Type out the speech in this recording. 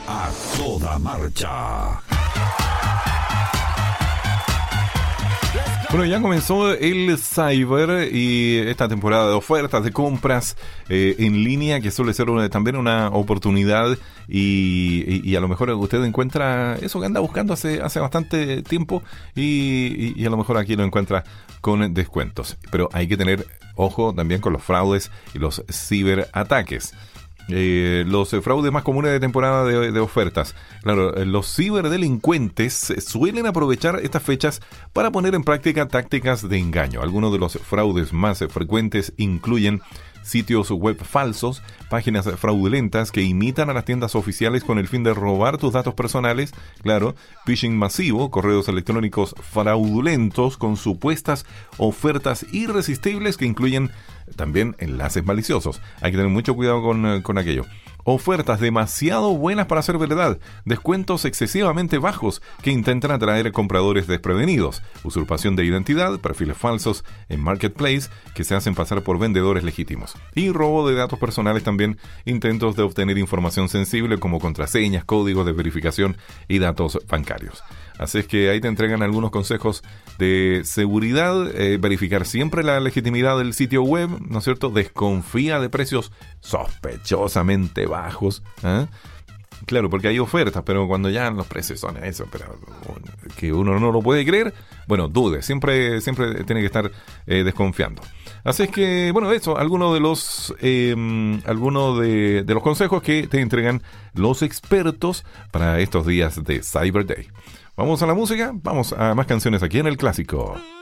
A toda marcha. Bueno, ya comenzó el Cyber y esta temporada de ofertas, de compras en línea, que suele ser también una oportunidad y a lo mejor usted encuentra eso que anda buscando hace bastante tiempo y a lo mejor aquí lo encuentra con descuentos. Pero hay que tener ojo también con los fraudes y los ciberataques. Los fraudes más comunes de temporada de ofertas. Claro, los ciberdelincuentes suelen aprovechar estas fechas para poner en práctica tácticas de engaño. Algunos de los fraudes más frecuentes incluyen sitios web falsos, páginas fraudulentas que imitan a las tiendas oficiales con el fin de robar tus datos personales, claro, phishing masivo, correos electrónicos fraudulentos con supuestas ofertas irresistibles que incluyen también enlaces maliciosos. Hay que tener mucho cuidado con aquello. Ofertas demasiado buenas para ser verdad, descuentos excesivamente bajos que intentan atraer compradores desprevenidos, usurpación de identidad, perfiles falsos en Marketplace que se hacen pasar por vendedores legítimos y robo de datos personales también, intentos de obtener información sensible como contraseñas, códigos de verificación y datos bancarios. Así es que ahí te entregan algunos consejos de seguridad, verificar siempre la legitimidad del sitio web, ¿no es cierto? Desconfía de precios sospechosamente bajos, ¿eh? Claro, porque hay ofertas, pero cuando ya los precios son eso, pero que uno no lo puede creer, bueno, dude, siempre tiene que estar desconfiando. Así es que, bueno, eso, algunos de los consejos que te entregan los expertos para estos días de Cyber Day. Vamos a la música, vamos a más canciones aquí en El Clásico.